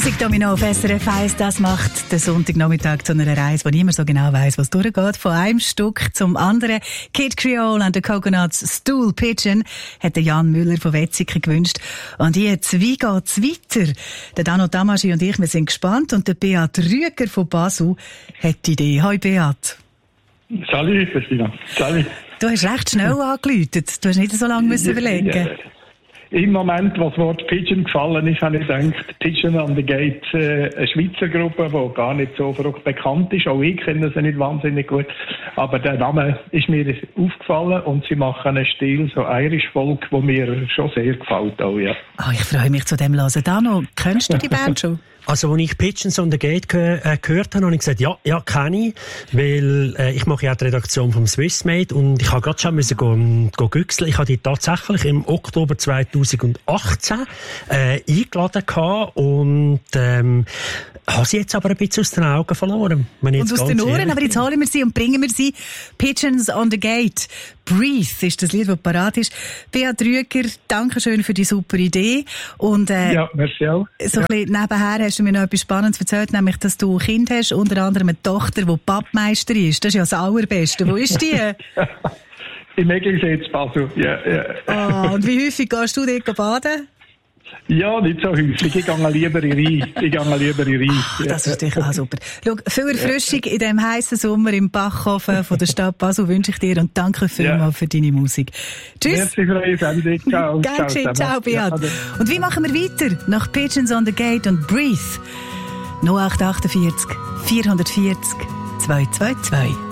Musikdomino auf SRF 1, das macht den Sonntagnachmittag zu einer Reise, wo niemand so genau weiss, was durchgeht. Von einem Stück zum anderen. Kid Creole and the Coconuts Stool Pigeon hat der Jan Müller von Wetzikon gewünscht. Und jetzt, wie geht's weiter? Der Dano Tamaschi und ich, wir sind gespannt. Und der Beat Rüeger von Basel hat die Idee. Hoi Beat. Salut, Christina. Salut. Du hast recht schnell angeläutet. Du hast nicht so lange überlegen. Ja. Im Moment, was das Wort Pigeon gefallen ist, habe ich gedacht, Pigeon on the Gate, eine Schweizer Gruppe, die gar nicht so verrückt bekannt ist. Auch ich kenne sie nicht wahnsinnig gut. Aber der Name ist mir aufgefallen und sie machen einen Stil, so Irish Folk, der mir schon sehr gefällt. Auch, ja. Oh, ich freue mich zu dem hören. Dano, kennst du die Band schon? Also, als ich Pigeons on the Gate gehört habe, habe ich gesagt, ja, kenne ich, weil ich mache ja auch die Redaktion vom Swissmade und ich habe gerade schon müssen güchseln. Ich habe die tatsächlich im Oktober 2018 eingeladen gehabt und habe sie jetzt aber ein bisschen aus den Augen verloren. Und aus den Ohren, aber jetzt holen wir sie und bringen wir sie. Pigeons on the Gate. Breathe ist das Lied, das parat ist. Beat Rüeger, danke schön für die super Idee. Und, ja, merci auch. So ein bisschen nebenher hast du mir noch etwas Spannendes erzählt, nämlich, dass du ein Kind hast, unter anderem eine Tochter, die Pappmeister ist. Das ist ja das Allerbeste. Wo ist die? Im Eglisee zu Basel, ja. Oh, und wie häufig gehst du dort baden? Ja, nicht so häufig. Ich gehe lieber in Rhein. Ach, das ist natürlich auch super. Schau, viel Erfrischung in diesem heißen Sommer im Bachhofen von der Stadt Basel wünsche ich dir und danke vielmals für deine Musik. Tschüss. Merci für eure Sendung. Ciao. Ciao, Beat. Und wie machen wir weiter? Nach Pigeons on the Gate und Breathe. 0848 440 222.